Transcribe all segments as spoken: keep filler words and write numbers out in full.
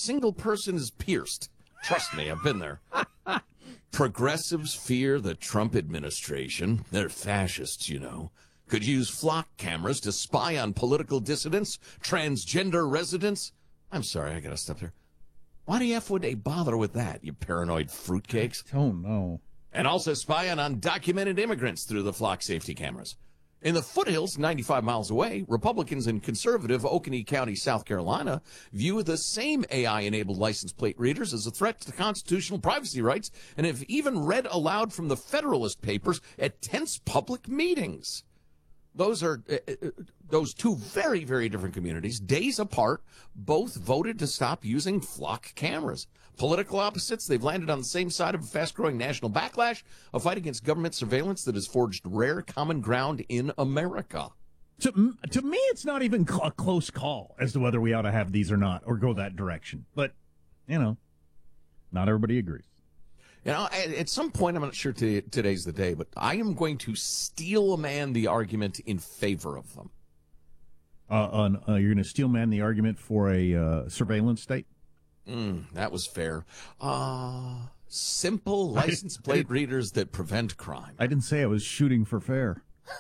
single person is pierced. Trust me, I've been there. Progressives fear the Trump administration, they're fascists, you know, could use flock cameras to spy on political dissidents, transgender residents. I'm sorry, I gotta stop there. Why the F would they bother with that, you paranoid fruitcakes? Oh, no. And also spy on undocumented immigrants through the flock safety cameras. In the foothills, ninety-five miles away, Republicans in conservative Oconee County, South Carolina, view the same A I-enabled license plate readers as a threat to constitutional privacy rights and have even read aloud from the Federalist Papers at tense public meetings. Those are uh, uh, those two very, very different communities, days apart, both voted to stop using flock cameras. Political opposites, they've landed on the same side of a fast-growing national backlash, a fight against government surveillance that has forged rare common ground in America. To, to me, it's not even a close call as to whether we ought to have these or not, or go that direction. But, you know, not everybody agrees. You know, at some point, I'm not sure t- today's the day, but I am going to steel man the argument in favor of them. Uh, on, uh, you're going to steel man the argument for a uh, surveillance state? Mm, that was fair. Uh, simple license plate readers that prevent crime. I didn't say I was shooting for fair.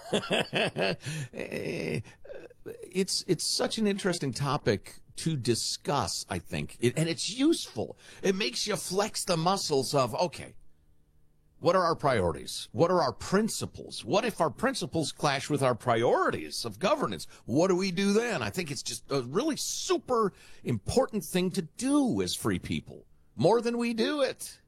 it's it's such an interesting topic to discuss, I think, it, and it's useful. It makes you flex the muscles of, okay, what are our priorities? What are our principles? What if our principles clash with our priorities of governance? What do we do then? I think it's just a really super important thing to do as free people, more than we do it.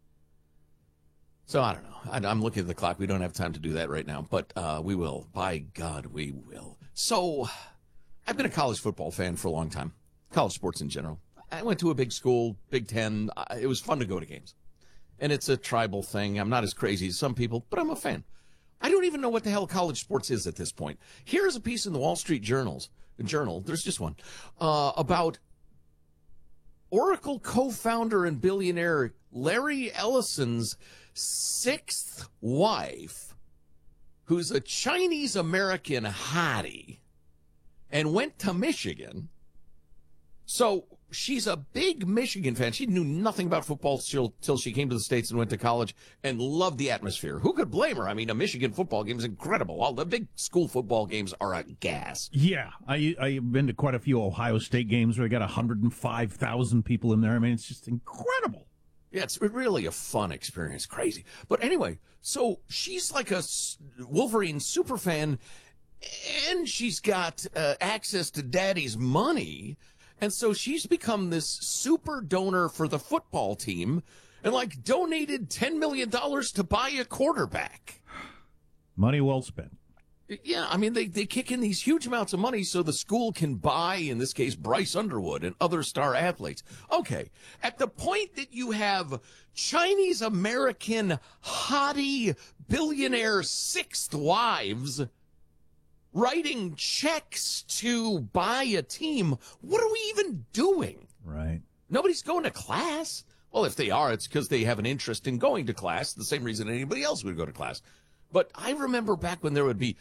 So I don't know. I, I'm looking at the clock. We don't have time to do that right now, but uh, we will. By God, we will. So I've been a college football fan for a long time, college sports in general. I went to a big school, Big Ten. It was fun to go to games. And it's a tribal thing. I'm not as crazy as some people, but I'm a fan. I don't even know what the hell college sports is at this point. Here's a piece in the Wall Street Journals, Journal, there's just one, uh, about Oracle co-founder and billionaire Larry Ellison's sixth wife, who's a Chinese-American hottie, and went to Michigan. So she's a big Michigan fan. She knew nothing about football till, till she came to the States and went to college and loved the atmosphere. Who could blame her? I mean, a Michigan football game is incredible. All the big school football games are a gas. Yeah, I, I've been to quite a few Ohio State games where they got one hundred five thousand people in there. I mean, it's just incredible. Yeah, it's really a fun experience. Crazy. But anyway, so she's like a Wolverine super fan, and she's got uh, access to daddy's money. And so she's become this super donor for the football team and, like, donated ten million dollars to buy a quarterback. Money well spent. Yeah, I mean, they, they kick in these huge amounts of money so the school can buy, in this case, Bryce Underwood and other star athletes. Okay, at the point that you have Chinese-American hottie billionaire sixth wives writing checks to buy a team, what are we even doing? Right. Nobody's going to class. Well, if they are, it's because they have an interest in going to class, the same reason anybody else would go to class. But I remember back when there would be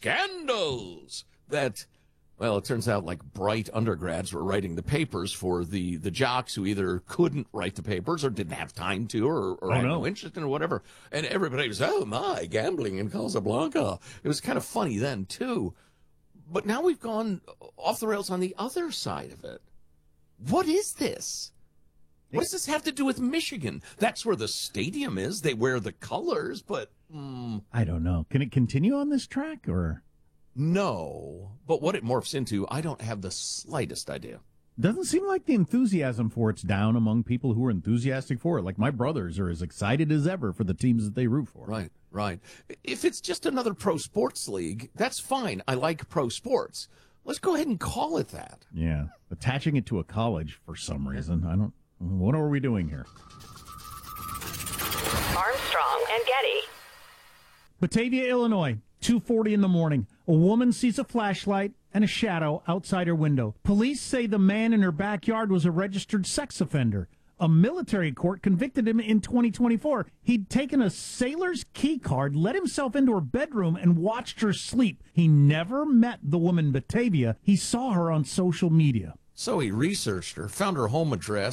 scandals that, well, it turns out like bright undergrads were writing the papers for the, the jocks who either couldn't write the papers or didn't have time to or, or oh, had no. no interest in it or whatever. And everybody was, oh, my, gambling in Casablanca. It was kind of funny then, too. But now we've gone off the rails on the other side of it. What is this? What does this have to do with Michigan? That's where the stadium is. They wear the colors, but... Mm, I don't know. Can it continue on this track, or...? No, but what it morphs into, I don't have the slightest idea. Doesn't seem like the enthusiasm for it's down among people who are enthusiastic for it. Like my brothers are as excited as ever for the teams that they root for. Right, right. If it's just another pro sports league, that's fine. I like pro sports. Let's go ahead and call it that. Yeah, attaching it to a college for some reason. I don't. What are we doing here? Armstrong and Getty. Batavia, Illinois, two forty in the morning. A woman sees a flashlight and a shadow outside her window. Police say the man in her backyard was a registered sex offender. A military court convicted him in twenty twenty-four. He'd taken a sailor's key card, let himself into her bedroom, and watched her sleep. He never met the woman Batavia. He saw her on social media. So he researched her, found her home address,